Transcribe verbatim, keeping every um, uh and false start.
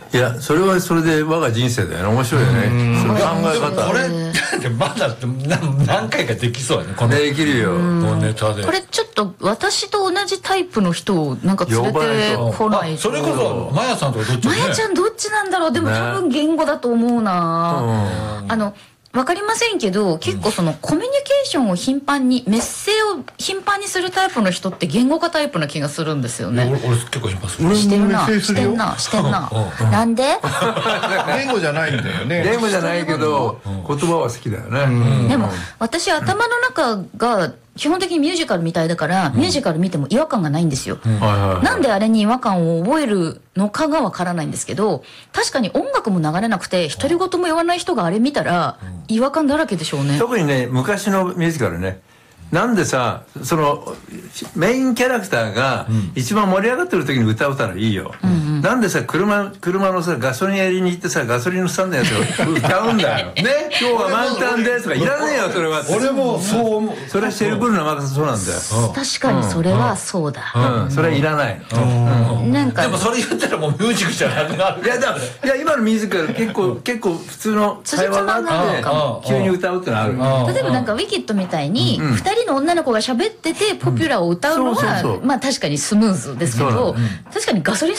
いやそれはそれで我が人生だよね。面白いよね。その考え方。 これまだ何回かできそうやね。このできるよ。 このネタで。 これちょっと私と同じタイプの人をなんか連れてこないと。 それこそマヤさんとかどっち？ マヤちゃんどっちなんだろう。でも多分言語だと思うな。あのわかりませんけど、結構そのコミュニケーションを頻繁に、メッセを頻繁にするタイプの人って言語化タイプな気がするんですよね。 俺結構頻繁する。 してるな、してんな、してんな。なんで？ 言語じゃないんだよね。 言語じゃないけど、言葉は好きだよね。 でも、私頭の中が、基本的にミュージカルみたいだから、ミュージカル見ても違和感がないんですよ。なんであれに違和感を覚えるのかがわからないんですけど、確かに音楽も流れなくて独り言も言わない人があれ見たら違和感だらけでしょうね。 特にね昔のミュージカルね、なんでさそのメインキャラクターが一番盛り上がってる時に歌うたらいいよ、うんうん、なんでさ 車, 車のさガソリンやりに行ってさガソリンのスタンドやつを歌うんだよね。今日は満タンですとかいらねえよそれは。 俺もそう思う。 それはシェルブルの任せそうなんだよ。 確かにそれはそうだ、 うんうん、それはいらない、 うん、なんかでもそれ言ったらもうミュージックじゃなくなる。 いやだいや今のミュージカル結構結構普通の会話があって急に歌うってのある。 例えばなんかウィキッドみたいにふたりの女の子が喋っててポピュラーを歌うのはまあ確かにスムーズですけど、確かにガソリン